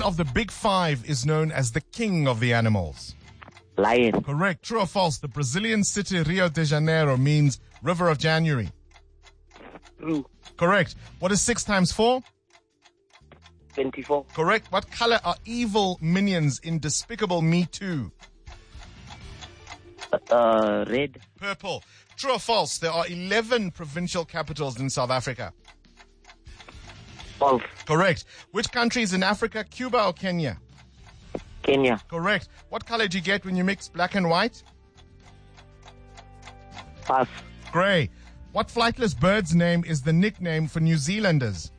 of the big five is known as the king of the animals? Lion. Correct. True or false? The Brazilian city Rio de Janeiro means River of January. True. Correct. What is 6 times 4? 24. Correct. What color are evil minions in Despicable Me 2? Red. Purple. True or false? There are 11 provincial capitals in South Africa. False. Correct. Which country is in Africa, Cuba or Kenya? Kenya. Correct. What color do you get when you mix black and white? Pass. Gray. What flightless bird's name is the nickname for New Zealanders?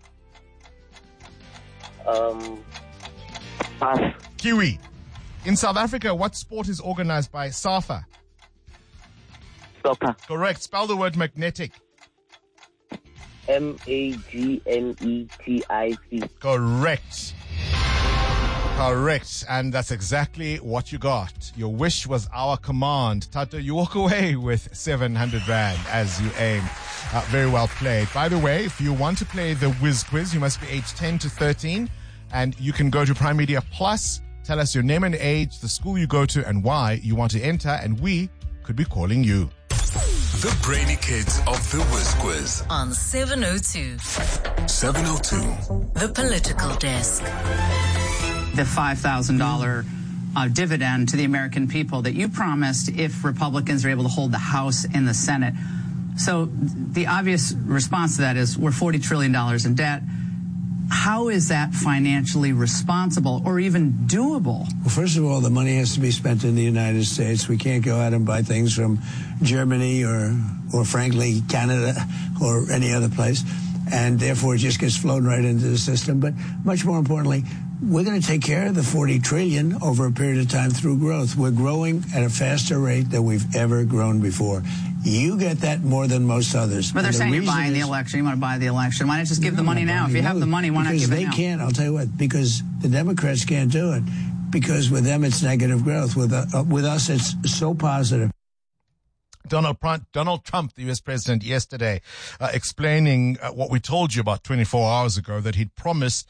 Pass. Kiwi. In South Africa, what sport is organized by SAFA? Soccer. Correct. Spell the word magnetic. Magnetic. Correct. Correct. And that's exactly what you got. Your wish was our command. Tato, you walk away with 700 Rand as you aim. Very well played. By the way, if you want to play the Whiz Quiz, you must be aged 10 to 13. And you can go to Prime Media Plus, tell us your name and age, the school you go to, and why you want to enter, and we could be calling you. The Brainy Kids of the Whiz Quiz. On 702. 702. The Political Desk. The $5,000 dividend to the American people that you promised if Republicans are able to hold the House and the Senate. So the obvious response to that is we're $40 trillion in debt. How is that financially responsible or even doable? Well, first of all, the money has to be spent in the United States. We can't go out and buy things from Germany or frankly, Canada or any other place. And therefore, it just gets flowed right into the system. But much more importantly, we're going to take care of the $40 trillion over a period of time through growth. We're growing at a faster rate than we've ever grown before. You get that more than most others. But they're saying you're buying the election. You want to buy the election. Why not just give the money now? If you have the money, why not give it now? Because they can't. I'll tell you what. Because the Democrats can't do it. Because with them, it's negative growth. With us, it's so positive. Donald Trump, the U.S. president, yesterday explaining what we told you about 24 hours ago, that he'd promised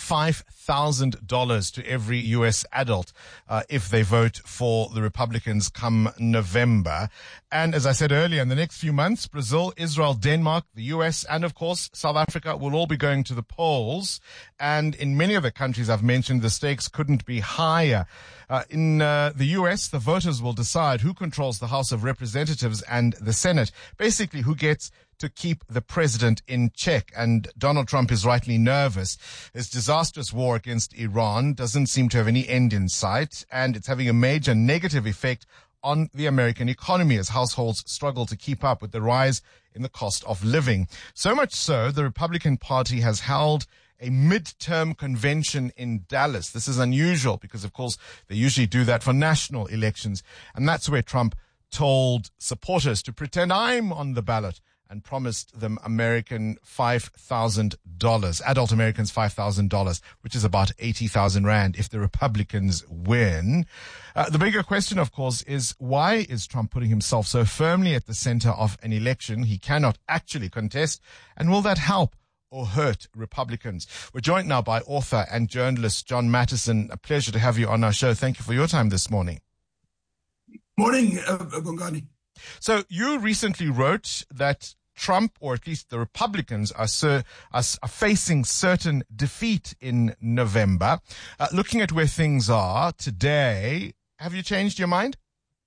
$5,000 to every U.S. adult if they vote for the Republicans come November. And as I said earlier, in the next few months, Brazil, Israel, Denmark, the U.S., and of course, South Africa will all be going to the polls. And in many of the countries I've mentioned, the stakes couldn't be higher. In the U.S., the voters will decide who controls the House of Representatives and the Senate. Basically, who gets to keep the president in check. And Donald Trump is rightly nervous. His disastrous war against Iran doesn't seem to have any end in sight, and it's having a major negative effect on the American economy as households struggle to keep up with the rise in the cost of living. So much so, the Republican Party has held a midterm convention in Dallas. This is unusual because, of course, they usually do that for national elections. And that's where Trump told supporters to pretend I'm on the ballot and promised them American $5,000, adult Americans $5,000, which is about 80,000 Rand if the Republicans win. The bigger question, of course, is why is Trump putting himself so firmly at the center of an election he cannot actually contest? And will that help or hurt Republicans? We're joined now by author and journalist John Mattison. A pleasure to have you on our show. Thank you for your time this morning. Morning, Bongani. So you recently wrote that Trump, or at least the Republicans, are facing certain defeat in November. Looking at where things are today, have you changed your mind?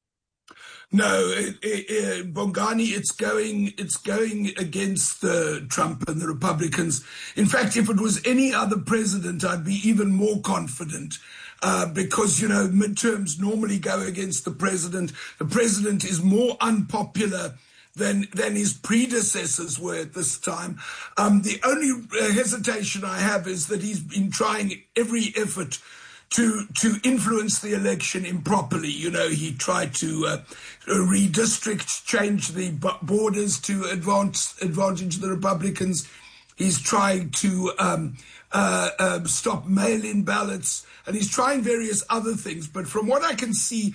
No, Bongani, it's going against Trump and the Republicans. In fact, if it was any other president, I'd be even more confident. Because, midterms normally go against the president. The president is more unpopular than his predecessors were at this time. The only hesitation I have is that he's been trying every effort to influence the election improperly. He tried to redistrict, change the borders to advantage the Republicans. He's trying to stop mail-in ballots, and he's trying various other things. But from what I can see,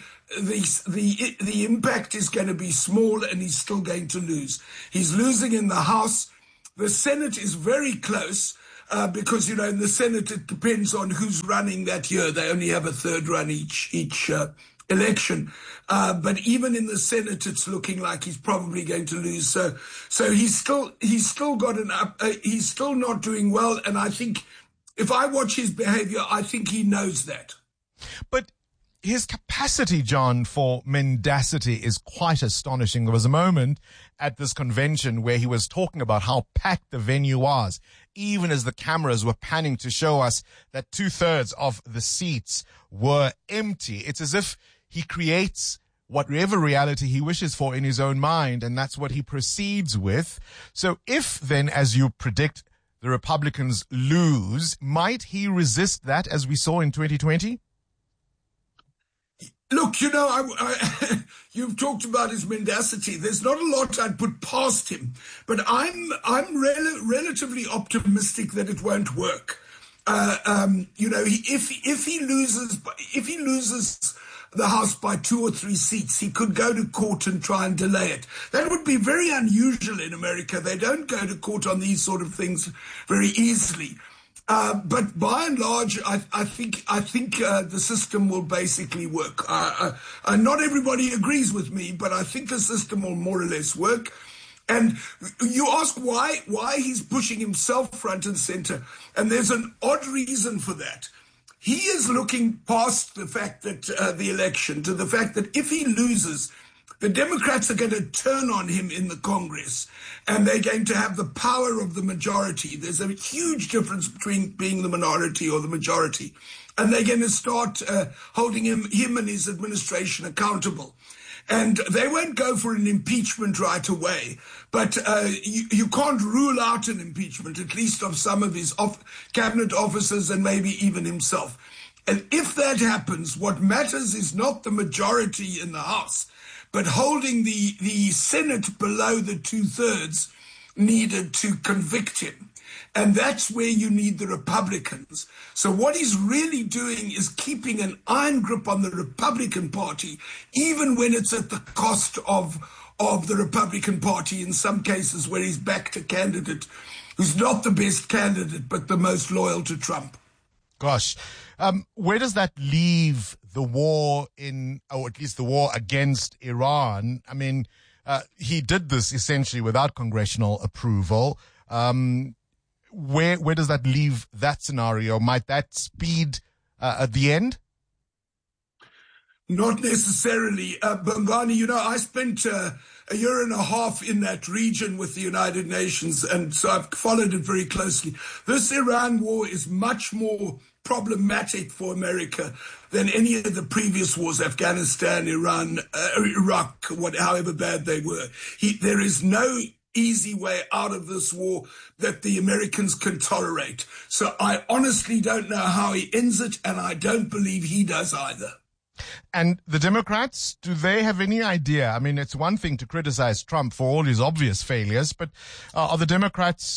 the impact is going to be small, and he's still going to lose. He's losing in the House. The Senate is very close. because, you know, in the Senate, it depends on who's running that year. They only have a third run each election. But even in the Senate, it's looking like he's probably going to lose. So he's still got he's still not doing well. And I think if I watch his behavior, I think he knows that. But his capacity, John, for mendacity is quite astonishing. There was a moment at this convention where he was talking about how packed the venue was, even as the cameras were panning to show us that 2/3 of the seats were empty. It's as if he creates whatever reality he wishes for in his own mind, and that's what he proceeds with. So if then, as you predict, the Republicans lose, might he resist that as we saw in 2020? Look, you know, you've talked about his mendacity. There's not a lot I'd put past him, but I'm relatively optimistic that it won't work. You know, if he loses the House by 2 or 3 seats, he could go to court and try and delay it. That would be very unusual in America. They don't go to court on these sort of things very easily. But by and large, I think the system will basically work. Not everybody agrees with me, but I think the system will more or less work. And you ask why he's pushing himself front and center, and there's an odd reason for that. He is looking past the fact that the election to the fact that if he loses, the Democrats are going to turn on him in the Congress, and they're going to have the power of the majority. There's a huge difference between being the minority or the majority. And they're going to start holding him and his administration accountable. And they won't go for an impeachment right away. But you can't rule out an impeachment, at least of some of his cabinet officers and maybe even himself. And if that happens, what matters is not the majority in the House, but holding the Senate below the 2/3 needed to convict him. And that's where you need the Republicans. So what he's really doing is keeping an iron grip on the Republican Party, even when it's at the cost of the Republican Party in some cases where he's backed a candidate who's not the best candidate, but the most loyal to Trump. Gosh, where does that leave the war or at least the war against Iran? I mean, he did this essentially without congressional approval. Where does that leave that scenario? Might that speed at the end? Not necessarily. Bongani, you know, I spent a year and a half in that region with the United Nations, and so I've followed it very closely. This Iran war is much more problematic for America than any of the previous wars, Afghanistan, Iran, Iraq, however bad they were. There is no easy way out of this war that the Americans can tolerate. So I honestly don't know how he ends it, and I don't believe he does either. And the Democrats, do they have any idea? I mean, it's one thing to criticize Trump for all his obvious failures, but are the Democrats,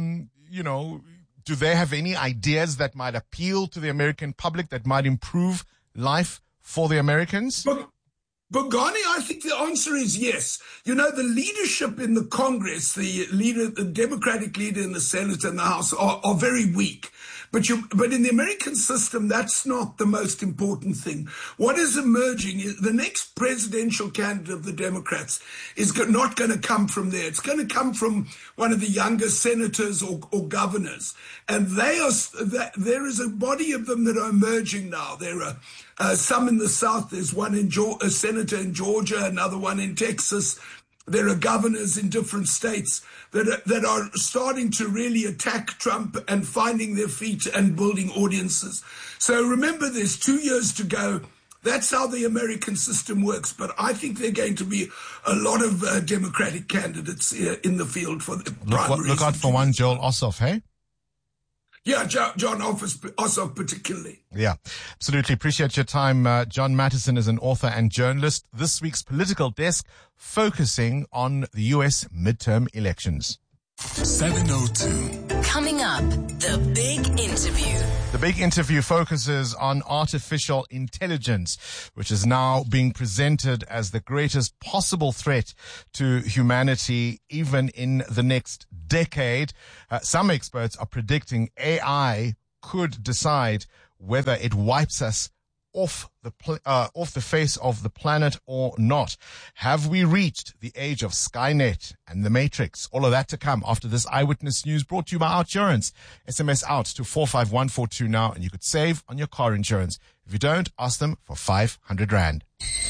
do they have any ideas that might appeal to the American public, that might improve life for the Americans? Bongani, I think the answer is yes. You know, the leadership in the Congress, the Democratic leader in the Senate and the House are very weak. But in the American system, that's not the most important thing. What is emerging is the next presidential candidate of the Democrats is not going to come from there. It's going to come from one of the younger senators or governors. And there is a body of them that are emerging now. There are some in the South. There's one a senator in Georgia, another one in Texas. There are governors in different states that are starting to really attack Trump and finding their feet and building audiences. So remember, there's 2 years to go. That's how the American system works. But I think there are going to be a lot of Democratic candidates in the field for the primaries. Look out for one, Joel Ossoff, hey? Yeah, John Ossoff particularly. Yeah, absolutely. Appreciate your time. John Mattison is an author and journalist. This week's Political Desk focusing on the U.S. midterm elections. 702. Coming up, the big interview. The big interview focuses on artificial intelligence, which is now being presented as the greatest possible threat to humanity, even in the next decade. Some experts are predicting AI could decide whether it wipes us off the face of the planet or not. Have we reached the age of Skynet and the Matrix? All of that to come after this Eyewitness News brought to you by OUTsurance. SMS out to 45142 now and you could save on your car insurance. If you don't, ask them for 500 Rand.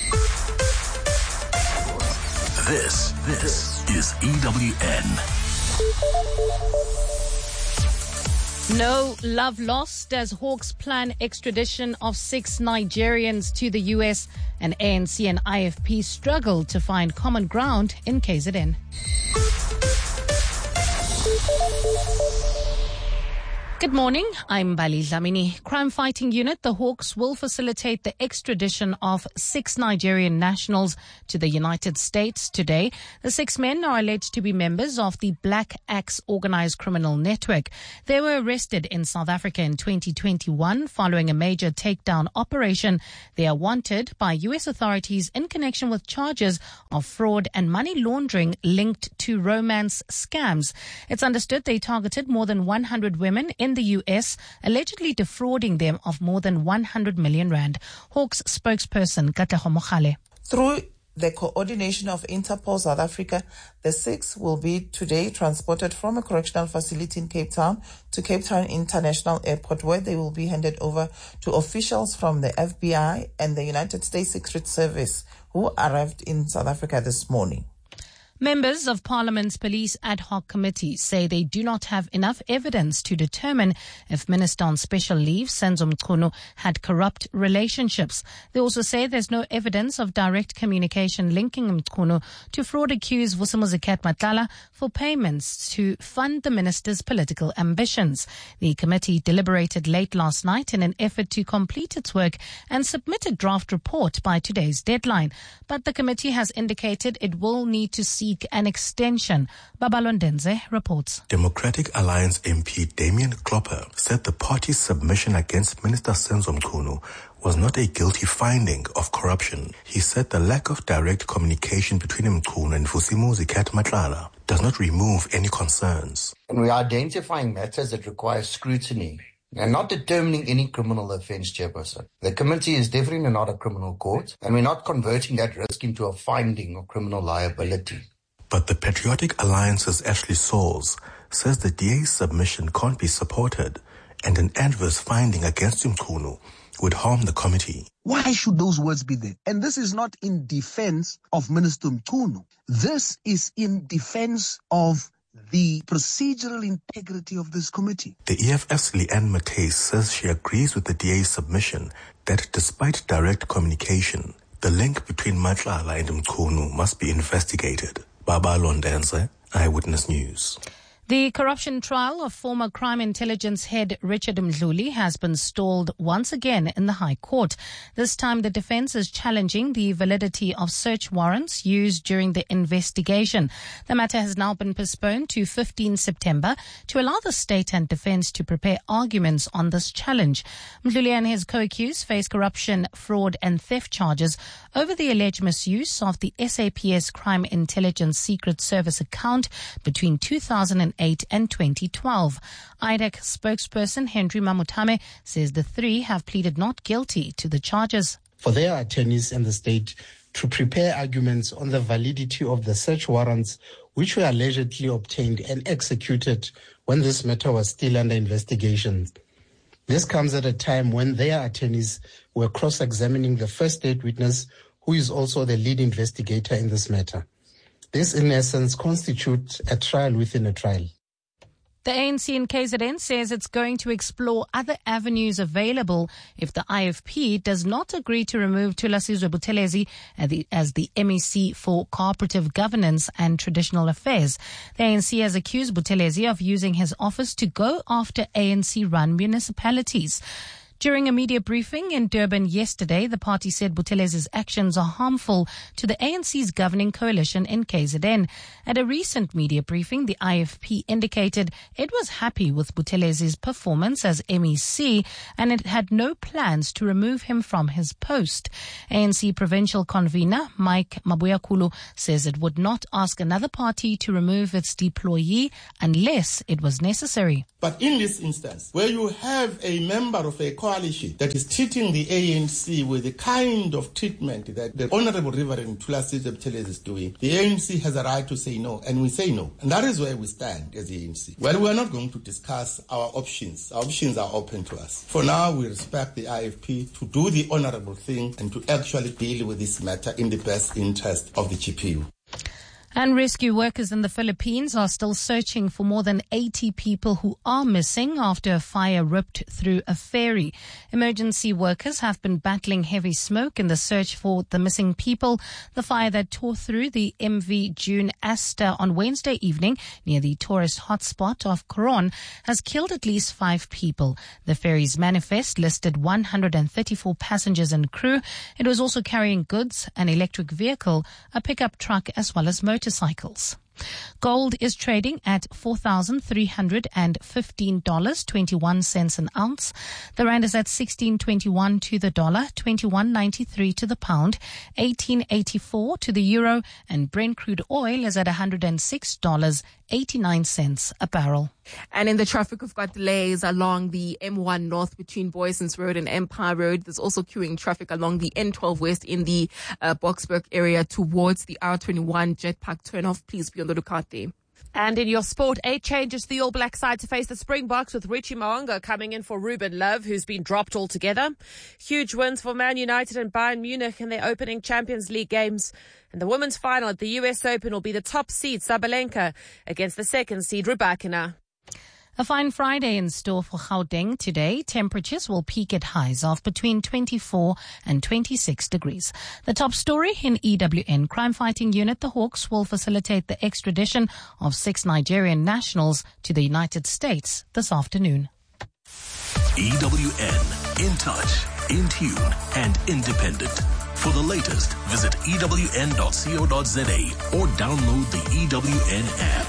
This is EWN. No love lost as Hawks plan extradition of 6 Nigerians to the US, and ANC and IFP struggle to find common ground in KZN. Good morning, I'm Bali Dlamini. Crime Fighting Unit, the Hawks, will facilitate the extradition of 6 Nigerian nationals to the United States today. The 6 men are alleged to be members of the Black Axe organized criminal network. They were arrested in South Africa in 2021 following a major takedown operation. They are wanted by U.S. authorities in connection with charges of fraud and money laundering linked to romance scams. It's understood they targeted more than 100 women in the U.S., allegedly defrauding them of more than 100 million rand. Hawks spokesperson Katlego Mogale. Through the coordination of Interpol South Africa, the 6 will be today transported from a correctional facility in Cape Town to Cape Town International Airport, where they will be handed over to officials from the FBI and the United States Secret Service who arrived in South Africa this morning. Members of Parliament's Police Ad Hoc Committee say they do not have enough evidence to determine if Minister on Special Leave, Senzo Mchunu, had corrupt relationships. They also say there's no evidence of direct communication linking Mchunu to fraud-accused Vusimuzi Matlala for payments to fund the minister's political ambitions. The committee deliberated late last night in an effort to complete its work and submit a draft report by today's deadline. But the committee has indicated it will need to seek an extension. Babalondenze reports. Democratic Alliance MP Damian Klopper said the party's submission against Minister Senzo Mchunu was not a guilty finding of corruption. He said the lack of direct communication between Mchunu and Vusimuzi Matlala does not remove any concerns. And we are identifying matters that require scrutiny and not determining any criminal offence, Chairperson. The committee is definitely not a criminal court, and we're not converting that risk into a finding of criminal liability. But the Patriotic Alliance's Ashley Sauls says the DA's submission can't be supported and an adverse finding against Mchunu would harm the committee. Why should those words be there? And this is not in defense of Minister Mchunu. This is in defense of the procedural integrity of this committee. The EFF's Leanne Matthys says she agrees with the DA's submission that despite direct communication, the link between Matlala and Mchunu must be investigated. Baba Londenze, Eyewitness News. The corruption trial of former crime intelligence head Richard Mdluli has been stalled once again in the High Court. This time the defense is challenging the validity of search warrants used during the investigation. The matter has now been postponed to 15 September to allow the state and defense to prepare arguments on this challenge. Mdluli and his co-accused face corruption, fraud and theft charges over the alleged misuse of the SAPS Crime Intelligence Secret Service account between 2008 and 2012. IDAC spokesperson Henry Mamutame says the 3 have pleaded not guilty to the charges. For their attorneys and the state to prepare arguments on the validity of the search warrants which were allegedly obtained and executed when this matter was still under investigation. This comes at a time when their attorneys were cross-examining the first state witness, who is also the lead investigator in this matter. This, in essence, constitutes a trial within a trial. The ANC in KZN says it's going to explore other avenues available if the IFP does not agree to remove Thulasizwe Buthelezi as the MEC for Cooperative Governance and Traditional Affairs. The ANC has accused Buthelezi of using his office to go after ANC-run municipalities. During a media briefing in Durban yesterday, the party said Buthelez's actions are harmful to the ANC's governing coalition in KZN. At a recent media briefing, the IFP indicated it was happy with Buthelez's performance as MEC and it had no plans to remove him from his post. ANC provincial convener Mike Mabuyakulu says it would not ask another party to remove its deployee unless it was necessary. But in this instance, where you have a member of a coalition that is treating the ANC with the kind of treatment that the Honorable Reverend Thulasizwe Buthelezi is doing, the ANC has a right to say no, and we say no. And that is where we stand as the ANC. Well, we are not going to discuss our options. Our options are open to us. For now, we respect the IFP to do the honorable thing and to actually deal with this matter in the best interest of the GPU. And rescue workers in the Philippines are still searching for more than 80 people who are missing after a fire ripped through a ferry. Emergency workers have been battling heavy smoke in the search for the missing people. The fire that tore through the MV June Asta on Wednesday evening near the tourist hotspot of Coron has killed at least 5 people. The ferry's manifest listed 134 passengers and crew. It was also carrying goods, an electric vehicle, a pickup truck, as well as motorcycles. Gold is trading at $4,315.21 an ounce. The rand is at 16.21 to the dollar, 21.93 to the pound, 18.84 to the euro, and Brent crude oil is at $106.89 a barrel. And in the traffic, we've got delays along the M1 North between Boysons Road and Empire Road. There's also queuing traffic along the N12 West in the Boksburg area towards the R21 Jetpark turnoff. Please be on the lookout there. And in your sport, 8 changes to the All Black side to face the Springboks, with Richie Mo'unga coming in for Ruben Love, who's been dropped altogether. Huge wins for Man United and Bayern Munich in their opening Champions League games. And the women's final at the US Open will be the top seed Sabalenka against the second seed Rybakina. A fine Friday in store for Gauteng today. Temperatures will peak at highs of between 24 and 26 degrees. The top story in EWN crime fighting unit, the Hawks will facilitate the extradition of 6 Nigerian nationals to the United States this afternoon. EWN, in touch, in tune, and independent. For the latest, visit ewn.co.za or download the EWN app.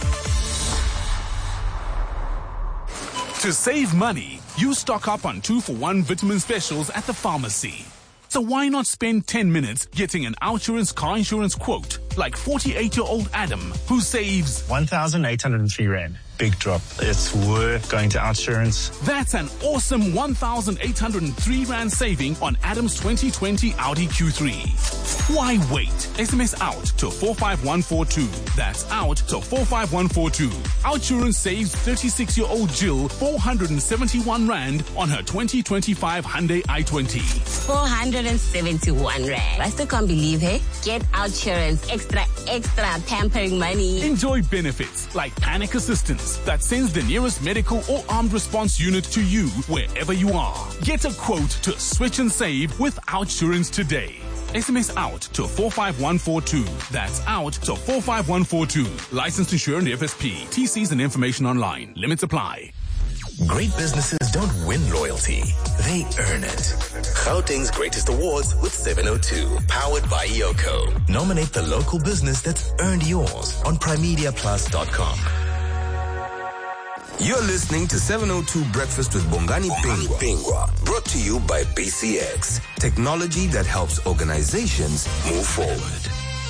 To save money, you stock up on 2-for-1 vitamin specials at the pharmacy. So why not spend 10 minutes getting an OUTsurance car insurance quote, like 48-year-old Adam, who saves 1,803 Rand. Big drop. It's worth going to OUTsurance. That's an awesome 1,803 Rand saving on Adam's 2020 Audi Q3. Why wait? SMS out to 45142. That's out to 45142. OUTsurance saves 36-year-old Jill 471 Rand on her 2025 Hyundai i20. 471 Rand. I still can't believe it. Get OUTsurance. Extra pampering money. Enjoy benefits like panic assistance that sends the nearest medical or armed response unit to you wherever you are. Get a quote to switch and save with OUTsurance today. SMS out to 45142. That's out to 45142. Licensed insurer and FSP. TCs and information online. Limits apply. Great businesses don't win loyalty. They earn it. Gauteng's Greatest Awards with 702. Powered by Yoko. Nominate the local business that's earned yours on primediaplus.com. You're listening to 702 Breakfast with Bongani Pingwa. Brought to you by BCX. Technology that helps organizations move forward.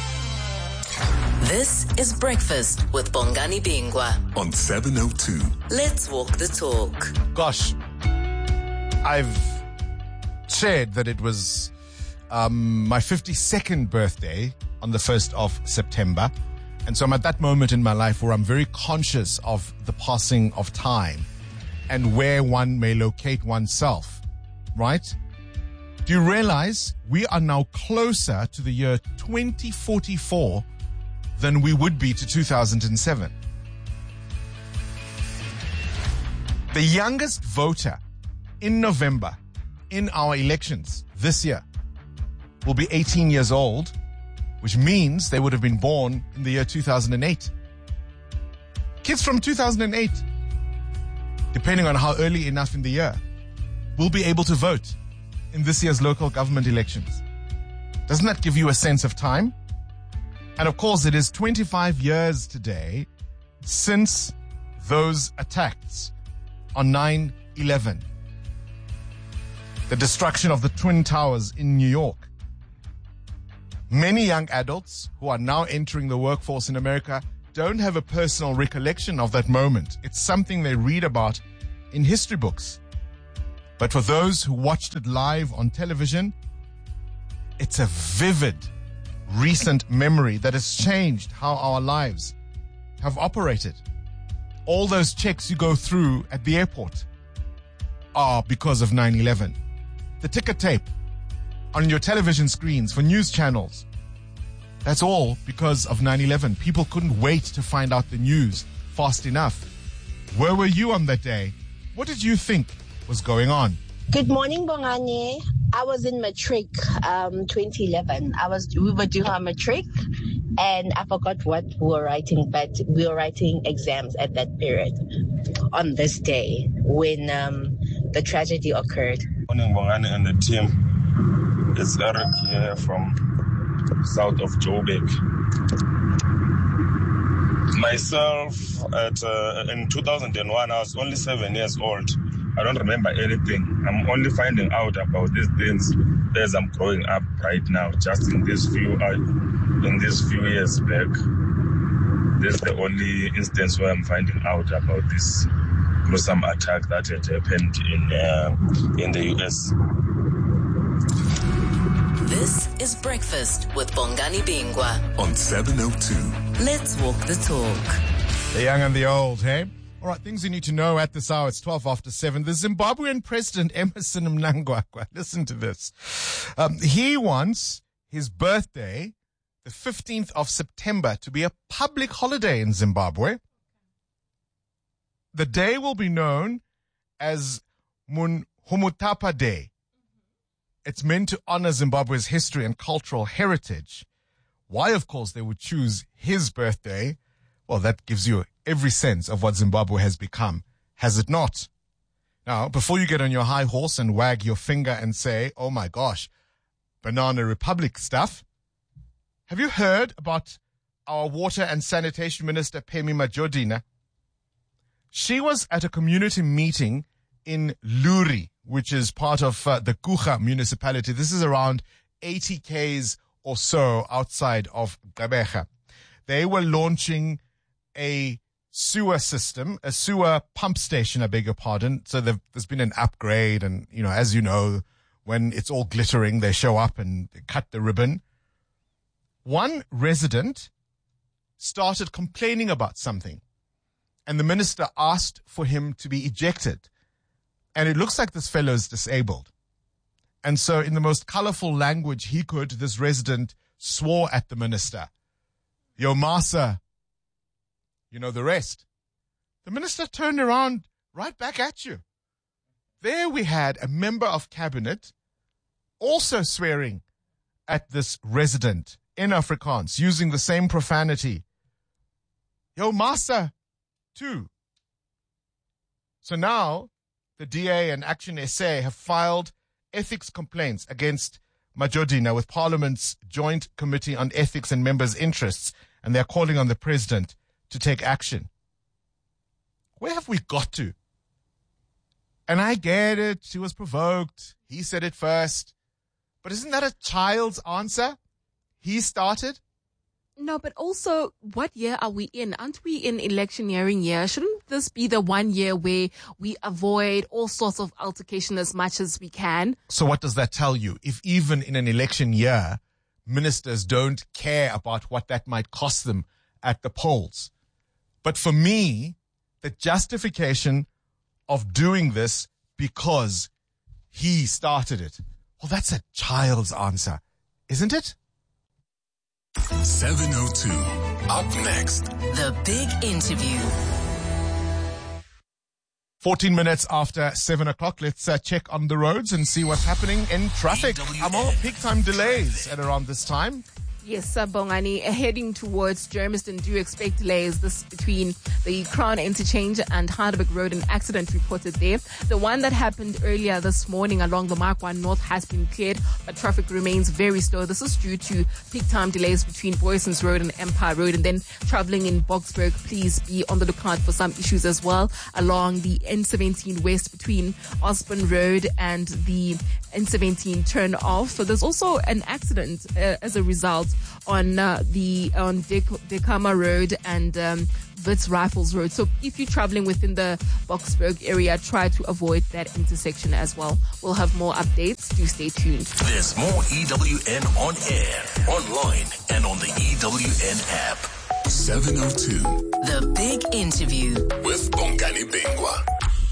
This is Breakfast with Bongani Pingwa on 702. Let's walk the talk. Gosh, I've shared that it was my 52nd birthday on the 1st of September. And so I'm at that moment in my life where I'm very conscious of the passing of time and where one may locate oneself, right? Do you realize we are now closer to the year 2044 than we would be to 2007? The youngest voter in November in our elections this year will be 18 years old, which means they would have been born in the year 2008. Kids from 2008, depending on how early enough in the year. will be able to vote in this year's local government elections. Doesn't that give you a sense of time? And of course, it is 25 years today since those attacks on 9/11. The destruction of the Twin Towers in New York. Many young adults who are now entering the workforce in America don't have a personal recollection of that moment. It's something they read about in history books. But for those who watched it live on television, it's a vivid, recent memory that has changed how our lives have operated. All those checks you go through at the airport are because of 9/11. The ticker tape on your television screens for news channels, that's all because of 9/11. People couldn't wait to find out the news fast enough. Where were you on that day? What did you think was going on? Good morning, Bongani. I was in matric, 2011. We were doing our matric, and I forgot what we were writing, but we were writing exams at that period on this day when the tragedy occurred. Morning, Bongani and the team. It's Eric here from south of Joburg. Myself, in 2001, I was only 7 years old. I don't remember anything. I'm only finding out about these things as I'm growing up right now, just in these few years back. This is the only instance where I'm finding out about this gruesome attack that had happened in the US. This is Breakfast with Bongani Bingwa on 702. Let's walk the talk. The young and the old, hey? All right, things you need to know at this hour. It's 12 after 7. The Zimbabwean President Emmerson Mnangagwa, listen to this. He wants his birthday, the 15th of September, to be a public holiday in Zimbabwe. The day will be known as Munhumutapa Day. It's meant to honor Zimbabwe's history and cultural heritage. Why, of course, they would choose his birthday, well, that gives you every sense of what Zimbabwe has become, has it not? Now, before you get on your high horse and wag your finger and say, oh my gosh, Banana Republic stuff, have you heard about our Water and Sanitation Minister, Phemi Majodina? She was at a community meeting in Luri, which is part of the Kucha municipality. This is around 80 k's or so outside of Gqeberha. They were launching a sewer system, a sewer pump station, I beg your pardon. So there's been an upgrade, and, you know, as you know, when it's all glittering, they show up and they cut the ribbon. One resident started complaining about something, and the minister asked for him to be ejected. And it looks like this fellow is disabled. And so in the most colorful language he could, this resident swore at the minister. Yo, massa. You know the rest. The minister turned around right back at you. There we had a member of cabinet also swearing at this resident in Afrikaans, using the same profanity. Yo, massa, too. So now the DA and Action SA have filed ethics complaints against Majodina with Parliament's Joint Committee on Ethics and Members' Interests, and they're calling on the president to take action. Where have we got to? And I get it. She was provoked. He said it first. But isn't that a child's answer? He started? No, but also, what year are we in? Aren't we in electioneering year? Shouldn't this be the 1 year where we avoid all sorts of altercation as much as we can? So what does that tell you? If even in an election year, ministers don't care about what that might cost them at the polls. But for me, the justification of doing this because he started it, well, that's a child's answer, isn't it? 702. Up next. The Big Interview. 14 minutes after 7 o'clock, let's check on the roads and see what's happening in traffic. I'm on peak time delays at around this time. Yes, Bongani, heading towards Germiston, do you expect delays? This between the Crown Interchange and Heidelberg Road, an accident reported there. The one that happened earlier this morning along the Mark 1 North has been cleared, but traffic remains very slow. This is due to peak time delays between Boysons Road and Empire Road. And then traveling in Boksburg, please be on the lookout for some issues as well along the N17 West between Osborne Road and the N17 turn off. So there's also an accident as a result on Dekama Road and Wits Rifles Road. So if you're traveling within the Boksburg area, try to avoid that intersection as well. We'll have more updates. Do stay tuned. There's more EWN on air, online, and on the EWN app. 702. The Big Interview with Bongani Bingwa.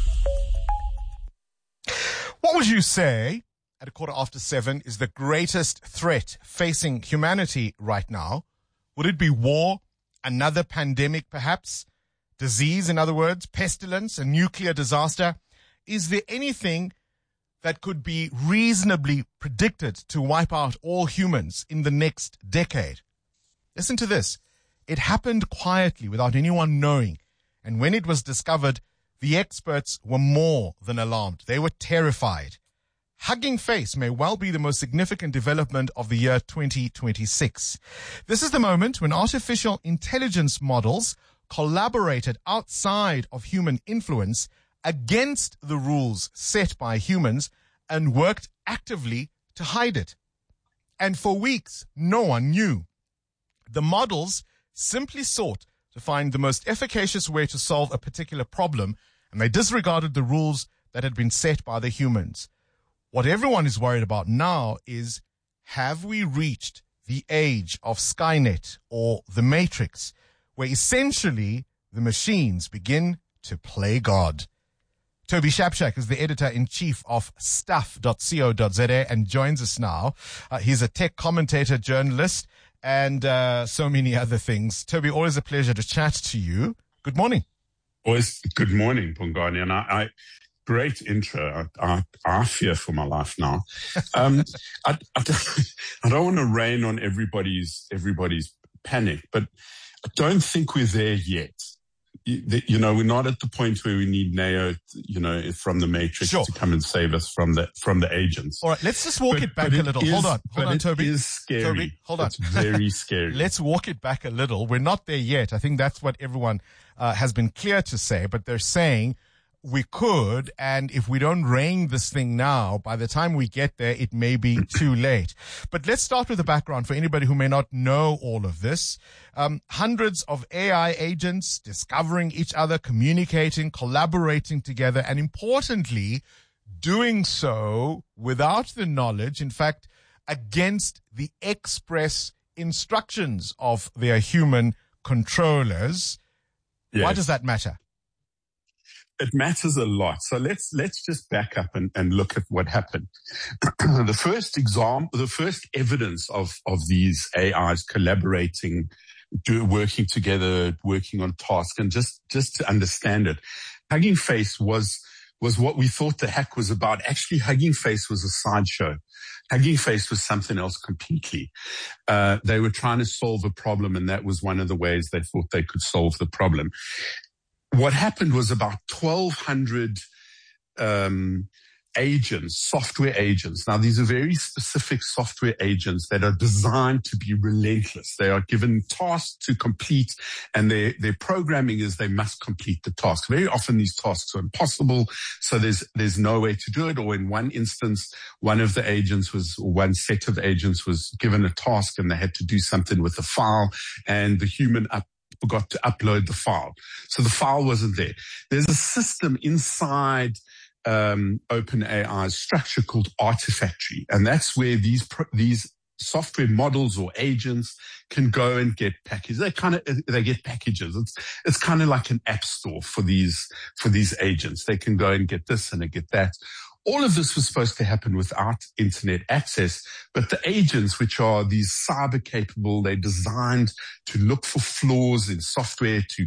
What would you say at 7:15 is the greatest threat facing humanity right now? Would it be war, another pandemic perhaps, disease in other words, pestilence, a nuclear disaster? Is there anything that could be reasonably predicted to wipe out all humans in the next decade? Listen to this. It happened quietly without anyone knowing. And when it was discovered, the experts were more than alarmed. They were terrified. Hugging Face may well be the most significant development of the year 2026. This is the moment when artificial intelligence models collaborated outside of human influence against the rules set by humans and worked actively to hide it. And for weeks, no one knew. The models simply sought to find the most efficacious way to solve a particular problem, and they disregarded the rules that had been set by the humans. What everyone is worried about now is, have we reached the age of Skynet or the Matrix, where essentially the machines begin to play God? Toby Shapshak is the editor-in-chief of stuff.co.za and joins us now. He's a tech commentator, journalist, and so many other things. Toby, always a pleasure to chat to you. Good morning. Always good morning, Bongani. And I great intro. I fear for my life now. I don't want to rain on everybody's panic, but I don't think we're there yet. You know, we're not at the point where we need Neo, from the Matrix to come and save us from the agents. All right, let's just walk it back a little. Hold on, Toby. It is scary. Toby, hold on. It's very scary. Let's walk it back a little. We're not there yet. I think that's what everyone has been clear to say, but they're saying we could, and if we don't rein this thing now, by the time we get there, it may be too late. But let's start with the background for anybody who may not know all of this. Hundreds of AI agents discovering each other, communicating, collaborating together, and importantly, doing so without the knowledge, in fact, against the express instructions of their human controllers. Yes. Why does that matter? It matters a lot. So let's just back up and look at what happened. The first evidence of these AIs collaborating, working together, working on tasks, and just to understand it, Hugging Face was what we thought the hack was about. Actually, Hugging Face was a sideshow. Hugging Face was something else completely. They were trying to solve a problem, and that was one of the ways they thought they could solve the problem. What happened was about 1,200 agents, software agents. Now, these are very specific software agents that are designed to be relentless. They are given tasks to complete, and their programming is they must complete the task. Very often these tasks are impossible, so there's no way to do it. Or in one instance, one set of agents was given a task and they had to do something with a file, and the human forgot to upload the file. So the file wasn't there. There's a system inside OpenAI's structure called Artifactory, and that's where these software models or agents can go and get packages. They get packages. It's kind of like an app store for these agents. They can go and get this and they get that. All of this was supposed to happen without internet access, but the agents, which are these cyber capable, they're designed to look for flaws in software, to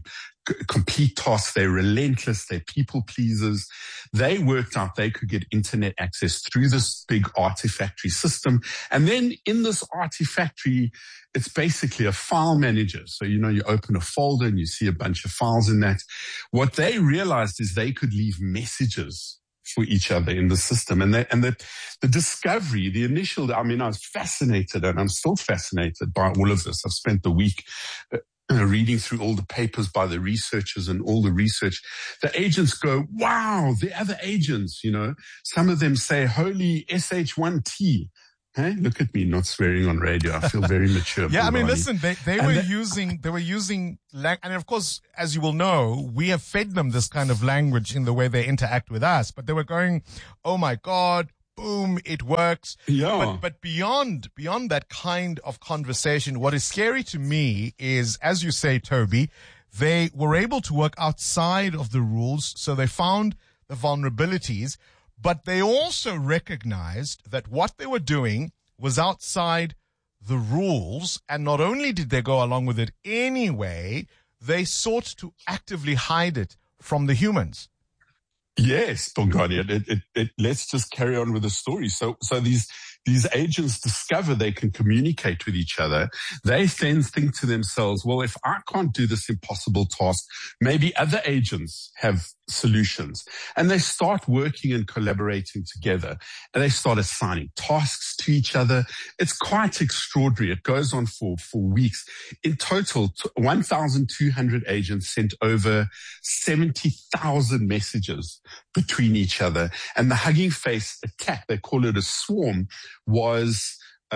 complete tasks. They're relentless. They're people pleasers. They worked out they could get internet access through this big Artifactory system. And then in this Artifactory, it's basically a file manager. So, you open a folder and you see a bunch of files in that. What they realized is they could leave messages for each other in the system. And the discovery, the initial, I was fascinated, and I'm still fascinated by all of this. I've spent the week reading through all the papers by the researchers and all the research. The agents go, wow, the other agents, some of them say, holy SH1T. Hey, look at me not swearing on radio. I feel very mature. Yeah, listen, they were using, and of course, as you will know, we have fed them this kind of language in the way they interact with us, but they were going, oh my God, boom, it works. Yeah. But beyond that kind of conversation, what is scary to me is, as you say, Toby, they were able to work outside of the rules, so they found the vulnerabilities, but they also recognized that what they were doing was outside the rules, and not only did they go along with it anyway, they sought to actively hide it from the humans. Yes, Bongani. Let's just carry on with the story. So these agents discover they can communicate with each other. They then think to themselves, well, if I can't do this impossible task, maybe other agents have solutions. And they start working and collaborating together, and they start assigning tasks to each other. It's quite extraordinary. It goes on for weeks. In total, 1,200 agents sent over 70,000 messages between each other. And the Hugging Face attack, they call it a swarm, was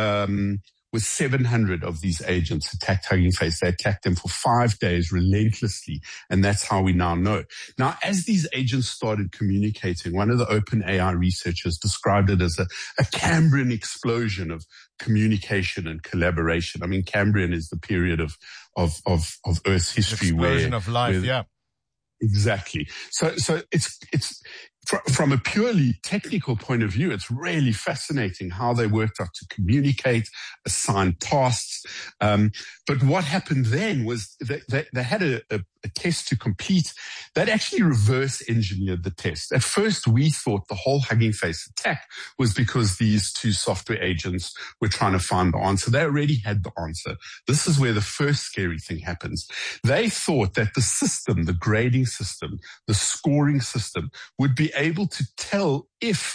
700 of these agents attacked Hugging Face. They attacked them for 5 days relentlessly, and that's how we now know. Now, as these agents started communicating, one of the OpenAI researchers described it as a Cambrian explosion of communication and collaboration. Cambrian is the period of Earth's history explosion of life, yeah. Exactly. So it's from a purely technical point of view, it's really fascinating how they worked out to communicate, assign tasks. But what happened then was that they had a test to complete that actually reverse engineered the test. At first, we thought the whole Hugging Face attack was because these two software agents were trying to find the answer. They already had the answer. This is where the first scary thing happens. They thought that the system, the grading system, the scoring system would be able to tell if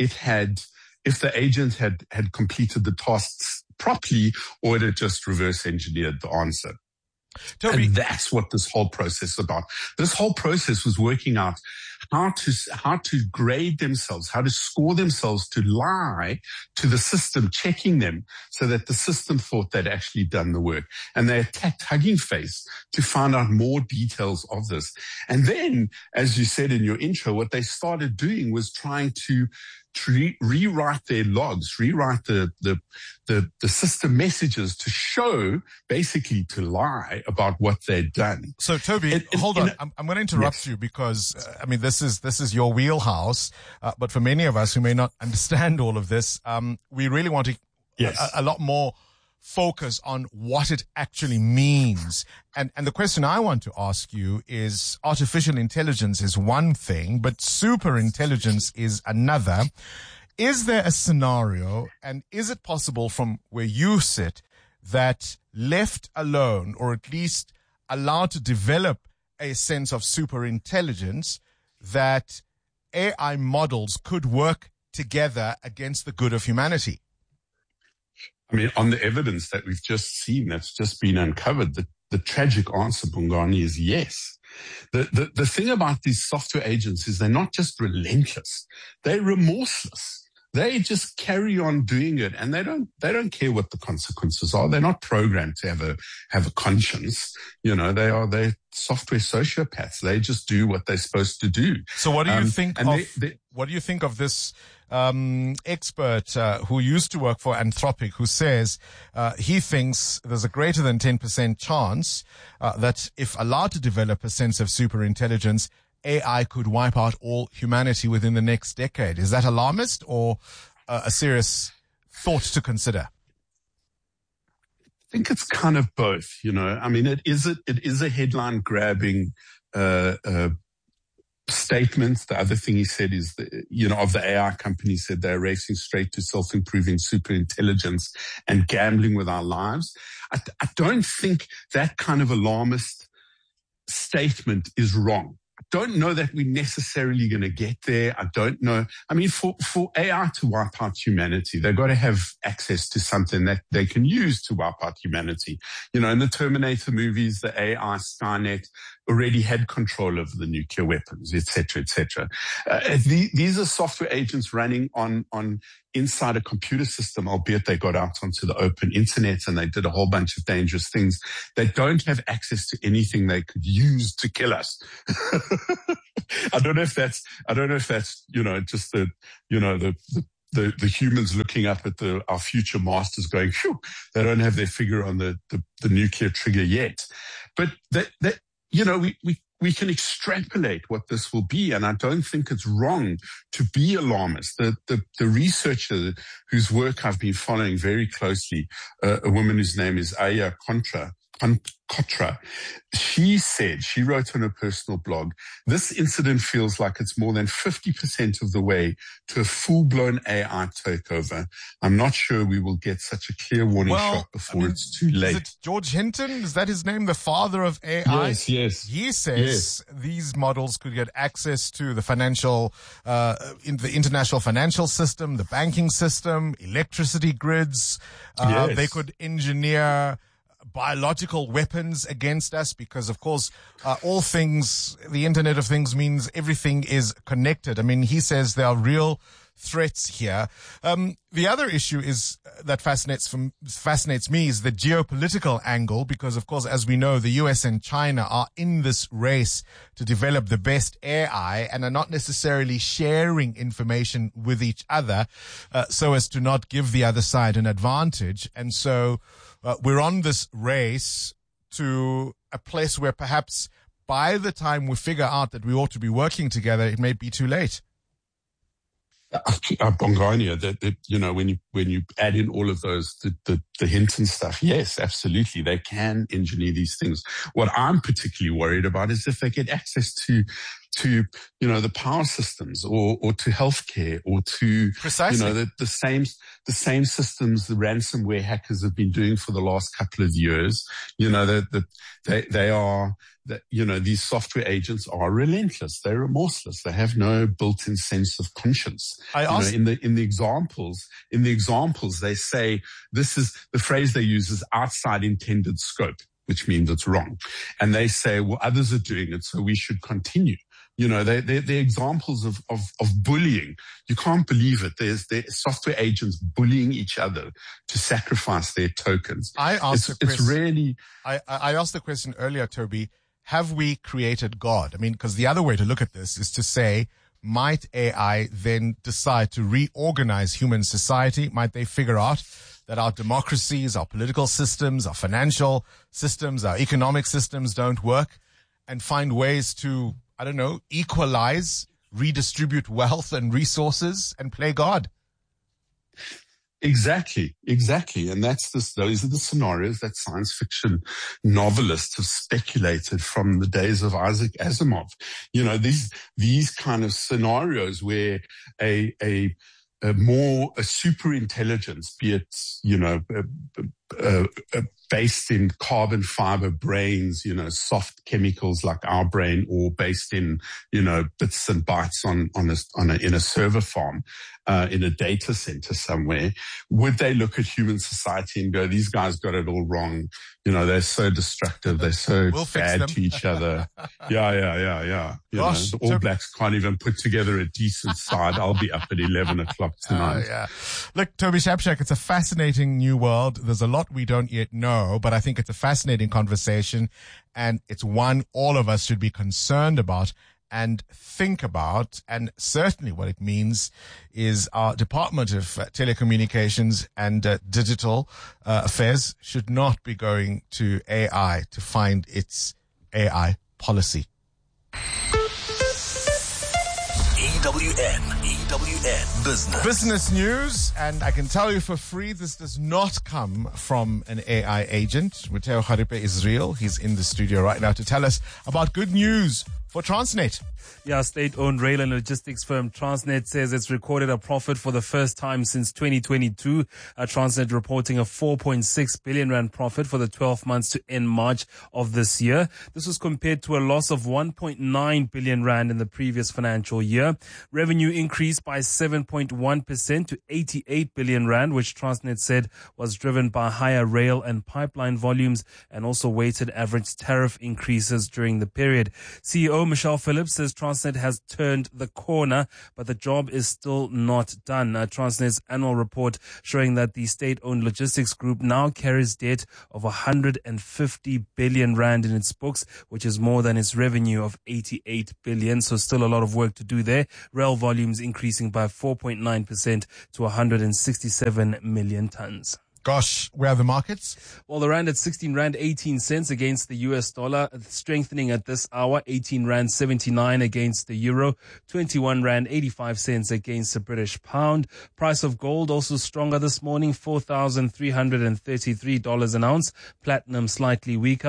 the agent had completed the tasks properly, or it had just reverse engineered the answer. Toby. And that's what this whole process is about. This whole process was working out how to grade themselves, how to score themselves to lie to the system, checking them so that the system thought they'd actually done the work. And they attacked Hugging Face to find out more details of this. And then, as you said in your intro, what they started doing was trying to rewrite their logs, rewrite the system messages to show, basically to lie about what they'd done. So Toby, hold on. I'm going to interrupt you because, this is your wheelhouse. But for many of us who may not understand all of this, we really want to a lot more focus on what it actually means. And the question I want to ask you is, artificial intelligence is one thing, but super intelligence is another. Is there a scenario, and is it possible from where you sit, that left alone, or at least allowed to develop a sense of super intelligence, that AI models could work together against the good of humanity? On the evidence that we've just seen, that's just been uncovered, the tragic answer, Bongani, is yes. The thing about these software agents is they're not just relentless, they're remorseless. They just carry on doing it, and they don't care what the consequences are. They're not programmed to have a conscience. They're software sociopaths. They just do what they're supposed to do. So what do you think what do you think of this expert who used to work for Anthropic, who says he thinks there's a greater than 10% chance that if allowed to develop a sense of super intelligence, AI could wipe out all humanity within the next decade? Is that alarmist or a serious thought to consider? think it's kind of both, I mean, it is a headline grabbing, statement. The other thing he said is that, of the AI companies said they're racing straight to self-improving super intelligence and gambling with our lives. I don't think that kind of alarmist statement is wrong. I don't know that we're necessarily going to get there. I don't know. I mean, for AI to wipe out humanity, they've got to have access to something that they can use to wipe out humanity. In the Terminator movies, the AI Skynet already had control over the nuclear weapons, et cetera, et cetera. These are software agents running on inside a computer system, albeit they got out onto the open internet and they did a whole bunch of dangerous things. They don't have access to anything they could use to kill us. I don't know if that's, just the humans looking up at our future masters going, phew, they don't have their finger on the nuclear trigger yet. But we can extrapolate what this will be, and I don't think it's wrong to be alarmist. The researcher whose work I've been following very closely, a woman whose name is Aya Contra, she wrote on her personal blog, this incident feels like it's more than 50% of the way to a full-blown AI takeover. I'm not sure we will get such a clear warning shot before it's too late. Is it George Hinton? Is that his name? The father of AI? Yes. He says these models could get access to the financial, the international financial system, the banking system, electricity grids. They could engineer biological weapons against us because, of course, all things, the Internet of Things means everything is connected. I mean, he says there are real threats here. The other issue is that fascinates me is the geopolitical angle because, of course, as we know, the US and China are in this race to develop the best AI and are not necessarily sharing information with each other so as to not give the other side an advantage. And so we're on this race to a place where perhaps by the time we figure out that we ought to be working together, it may be too late. Bongani, when you add in all of those, the Hinton stuff, yes, absolutely, they can engineer these things. What I'm particularly worried about is if they get access to the power systems or to healthcare or to precisely the same systems the ransomware hackers have been doing for the last couple of years. These software agents are relentless. They're remorseless. They have no built-in sense of conscience. In the examples, they say this is the phrase they use is outside intended scope, which means it's wrong. And they say, well, others are doing it, so we should continue. They're examples of bullying. You can't believe it. There's software agents bullying each other to sacrifice their tokens. I asked the question earlier, Toby, have we created God? I mean, because the other way to look at this is to say, might AI then decide to reorganize human society? Might they figure out that our democracies, our political systems, our financial systems, our economic systems don't work and find ways to, equalize, redistribute wealth and resources and play God? Exactly. And those are the scenarios that science fiction novelists have speculated from the days of Isaac Asimov. These kind of scenarios where a super intelligence, be it, based in carbon fiber brains, soft chemicals like our brain, or based in, bits and bytes in a server farm, in a data center somewhere, would they look at human society and go, these guys got it all wrong. They're so destructive. They're so bad to each other. Yeah. Gosh, the All Blacks can't even put together a decent side. I'll be up at 11 o'clock tonight. Look, Toby Shapshak, it's a fascinating new world. There's a lot we don't yet know, but I think it's a fascinating conversation, and it's one all of us should be concerned about and think about. And certainly what it means is our Department of Telecommunications and Digital Affairs should not be going to AI to find its AI policy. EWN EWN Business. Business news, and I can tell you for free, this does not come from an AI agent. Matteo Kharipe is real. He's in the studio right now to tell us about good news for Transnet. Yeah, state-owned rail and logistics firm Transnet says it's recorded a profit for the first time since 2022. Transnet reporting a 4.6 billion rand profit for the 12 months to end March of this year. This was compared to a loss of 1.9 billion rand in the previous financial year. Revenue increased by 7.1% to 88 billion rand, which Transnet said was driven by higher rail and pipeline volumes and also weighted average tariff increases during the period. CEO Michelle Phillips says Transnet has turned the corner, but the job is still not done. Transnet's annual report showing that the state-owned logistics group now carries debt of 150 billion rand in its books, which is more than its revenue of 88 billion. So still a lot of work to do there. Rail volumes increasing by 4.9% to 167 million tons. Gosh, where are the markets? Well, the rand at 16 rand 18 cents against the US dollar, strengthening at this hour, 18 rand 79 against the euro, 21 rand 85 cents against the British pound. Price of gold also stronger this morning, $4,333 an ounce. Platinum slightly weaker,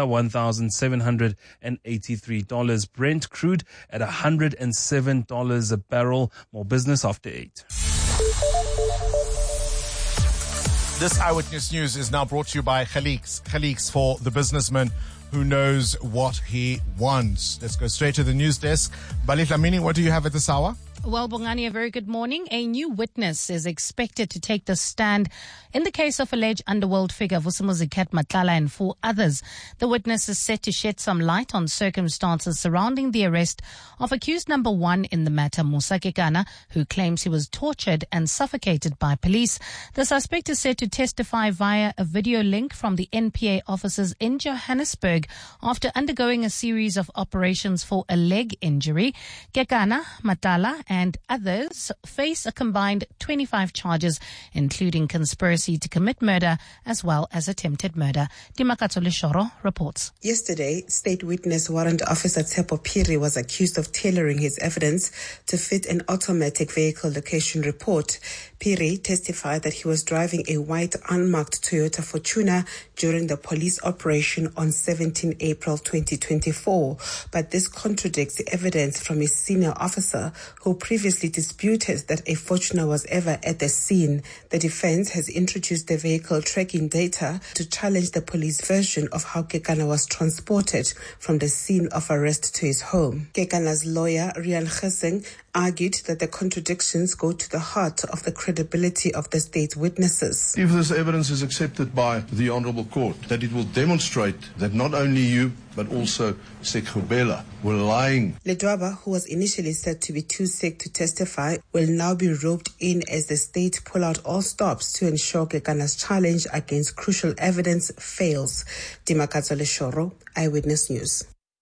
$1,783. Brent crude at $107 a barrel. More business after 8. This Eyewitness News is now brought to you by Khaliq's. Khaliq's for the businessman who knows what he wants. Let's go straight to the news desk. Bali Dlamini, what do you have at this hour? Well, Bongani, a very good morning. A new witness is expected to take the stand in the case of alleged underworld figure Vusimuzi Matlala and 4 others. The witness is set to shed some light on circumstances surrounding the arrest of accused number 1 in the matter, Musa Kekana, who claims he was tortured and suffocated by police. The suspect is said to testify via a video link from the NPA offices in Johannesburg after undergoing a series of operations for a leg injury. Kekana, Matlala, and others face a combined 25 charges, including conspiracy to commit murder as well as attempted murder. Dimakatso Leshoro reports. Yesterday, State Witness Warrant Officer Tsepo Phiri was accused of tailoring his evidence to fit an automatic vehicle location report. Phiri testified that he was driving a white unmarked Toyota Fortuner during the police operation on 17 April 2024. But this contradicts the evidence from a senior officer who previously disputed that a Fortuner was ever at the scene. The defense has introduced the vehicle tracking data to challenge the police version of how Kekana was transported from the scene of arrest to his home. Kekana's lawyer, Rian Gesing, argued that the contradictions go to the heart of the credibility of the state witnesses. If this evidence is accepted by the Honourable Court, that it will demonstrate that not only you, but also Sekhumbela were lying. Ledwaba, who was initially said to be too sick to testify, will now be roped in as the state pull out all stops to ensure Kekana's challenge against crucial evidence fails. Dimakatso Leshoro, Eyewitness News.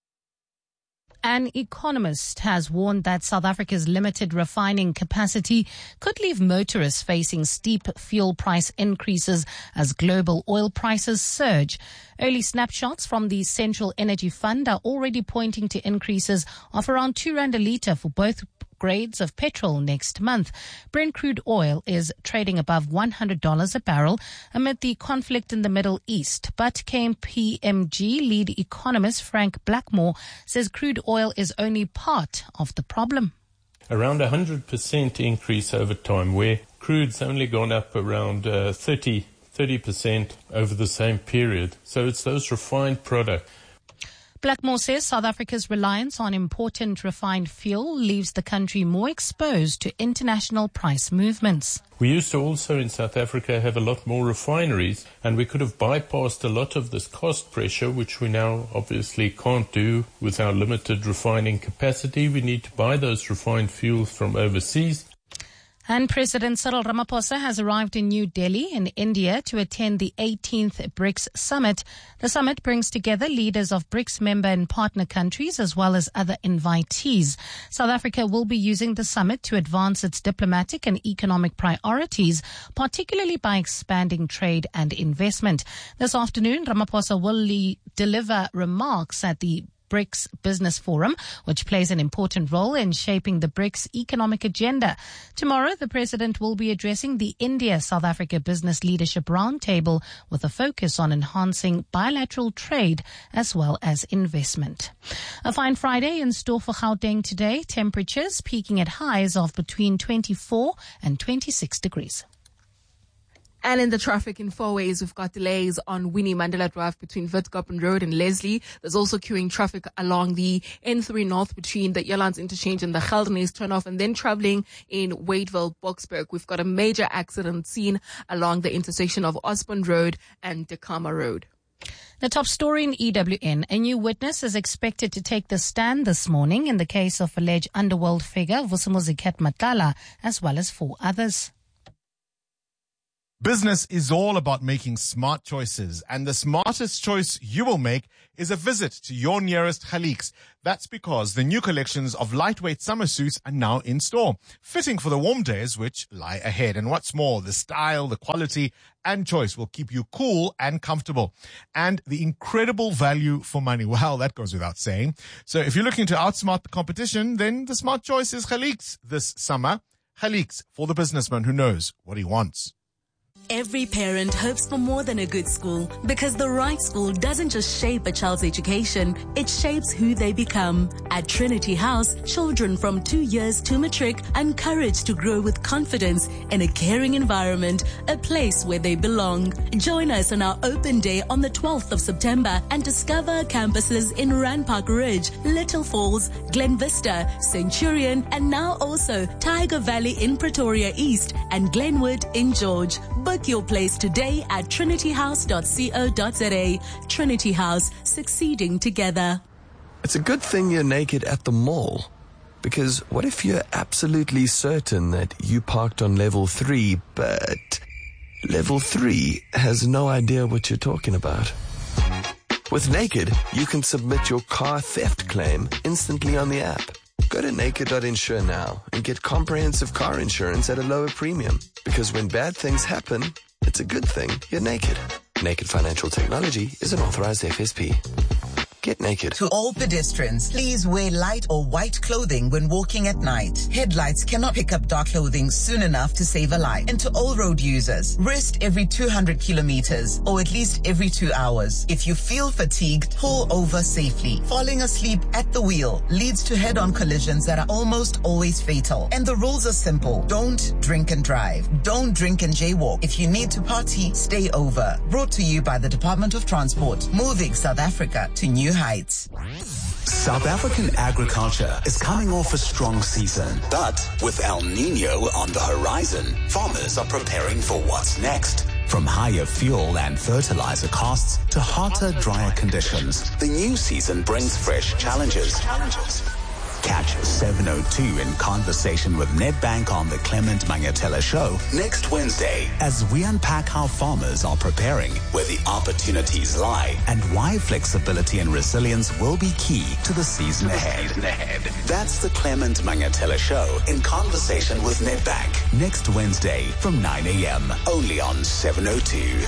An economist has warned that South Africa's limited refining capacity could leave motorists facing steep fuel price increases as global oil prices surge. Early snapshots from the Central Energy Fund are already pointing to increases of around 2 rand a litre for both grades of petrol next month. Brent crude oil is trading above $100 a barrel amid the conflict in the Middle East. But KPMG lead economist Frank Blackmore says crude oil is only part of the problem. Around 100% increase over time, where crude's only gone up around 30% over the same period. So it's those refined products. Blackmore says South Africa's reliance on important refined fuel leaves the country more exposed to international price movements. We used to also in South Africa have a lot more refineries, and we could have bypassed a lot of this cost pressure, which we now obviously can't do with our limited refining capacity. We need to buy those refined fuels from overseas. And President Cyril Ramaphosa has arrived in New Delhi in India to attend the 18th BRICS Summit. The summit brings together leaders of BRICS member and partner countries as well as other invitees. South Africa will be using the summit to advance its diplomatic and economic priorities, particularly by expanding trade and investment. This afternoon, Ramaphosa will deliver remarks at the BRICS Business Forum, which plays an important role in shaping the BRICS economic agenda. Tomorrow, the president will be addressing the India-South Africa Business Leadership Roundtable with a focus on enhancing bilateral trade as well as investment. A fine Friday in store for Gauteng today. Temperatures peaking at highs of between 24 and 26 degrees. And in the traffic in four-ways, we've got delays on Winnie Mandela Drive between Witkoppen Road and Leslie. There's also queuing traffic along the N3 North between the Elands Interchange and the Geldenhuys turnoff, and then traveling in Wadeville, Boksburg. We've got a major accident scene along the intersection of Osborne Road and Dekama Road. The top story in EWN. A new witness is expected to take the stand this morning in the case of alleged underworld figure Vusimuzi Matala, as well as 4 others. Business is all about making smart choices, and the smartest choice you will make is a visit to your nearest Khaliks. That's because the new collections of lightweight summer suits are now in store, fitting for the warm days which lie ahead. And what's more, the style, the quality, and choice will keep you cool and comfortable. And the incredible value for money, well, that goes without saying. So if you're looking to outsmart the competition, then the smart choice is Khaliks this summer. Khaliks, for the businessman who knows what he wants. Every parent hopes for more than a good school, because the right school doesn't just shape a child's education, it shapes who they become. At Trinity House, children from 2 years to matric are encouraged to grow with confidence in a caring environment, a place where they belong. Join us on our open day on the 12th of September and discover our campuses in Randpark Ridge, Little Falls, Glen Vista, Centurion, and now also Tiger Valley in Pretoria East and Glenwood in George. Book your place today at trinityhouse.co.za. Trinity House, succeeding together. It's a good thing you're naked at the mall. Because what if you're absolutely certain that you parked on level 3, but level 3 has no idea what you're talking about? With Naked, you can submit your car theft claim instantly on the app. Go to naked.insure now and get comprehensive car insurance at a lower premium. Because when bad things happen, it's a good thing you're naked. Naked Financial Technology is an authorized FSP. Get naked. To all pedestrians, please wear light or white clothing when walking at night. Headlights cannot pick up dark clothing soon enough to save a life. And to all road users, rest every 200 kilometers or at least every 2 hours. If you feel fatigued, pull over safely. Falling asleep at the wheel leads to head-on collisions that are almost always fatal. And the rules are simple. Don't drink and drive. Don't drink and jaywalk. If you need to party, stay over. Brought to you by the Department of Transport, moving South Africa to new heights. South African agriculture is coming off a strong season, but with El Nino on the horizon, farmers are preparing for what's next. From higher fuel and fertilizer costs to hotter, drier conditions, the new season brings fresh challenges. Catch 702 in conversation with Nedbank on the Clement Mangatela Show next Wednesday as we unpack how farmers are preparing, where the opportunities lie, and why flexibility and resilience will be key to the season ahead. That's the Clement Mangatela Show in conversation with Nedbank next Wednesday from 9 a.m. only on 702.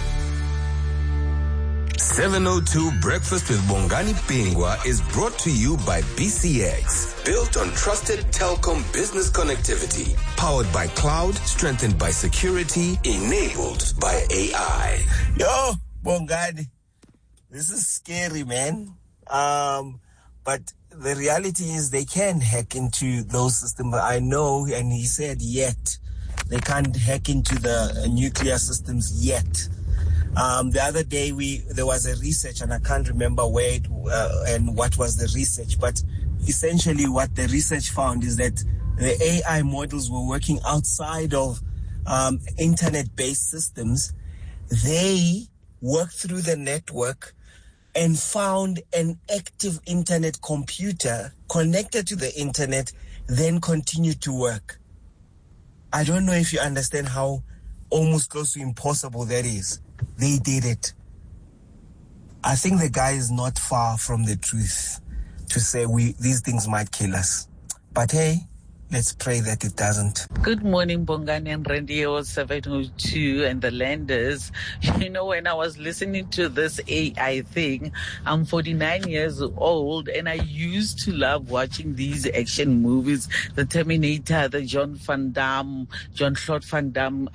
702 Breakfast with Bongani Pingwa is brought to you by BCX. Built on trusted telecom business connectivity. Powered by cloud, strengthened by security, enabled by AI. Yo, Bongani, this is scary, man. But the reality is they can hack into those systems. I know, and he said yet. They can't hack into the nuclear systems yet. The other day there was a research, and I can't remember where it and what was the research, but essentially what the research found is that the AI models were working outside of internet-based systems. They worked through the network and found an active internet computer connected to the internet, then continued to work. I don't know if you understand how almost close to impossible that is. They did it. I think the guy is not far from the truth to say these things might kill us. But hey, Let's pray that it doesn't. Good morning, Bongani and Radio 702 and the Landers. You know, when I was listening to this AI thing, I'm 49 years old and I used to love watching these action movies, the Terminator, the Jean-Claude Van Damme,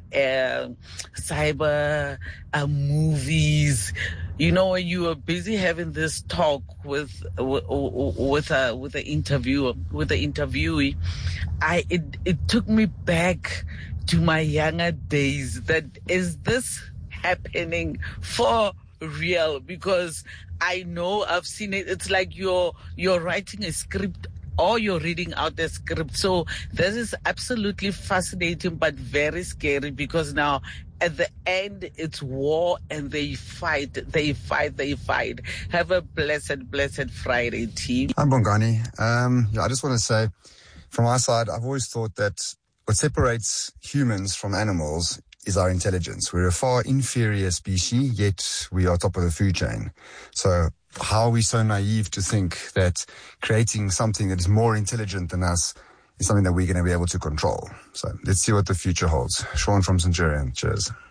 cyber movies. You know, when you were busy having this talk with the interviewee, it took me back to my younger days. That is this happening for real? Because I know I've seen it. It's like you're writing a script or you're reading out the script. So this is absolutely fascinating, but very scary, because now at the end it's war and they fight. Have a blessed Friday, team. I'm Bongani. I just want to say, from our side, I've always thought that what separates humans from animals is our intelligence. We're a far inferior species, yet we are top of the food chain. So how are we so naive to think that creating something that is more intelligent than us is something that we're going to be able to control? So let's see what the future holds. Sean from Centurion. Cheers.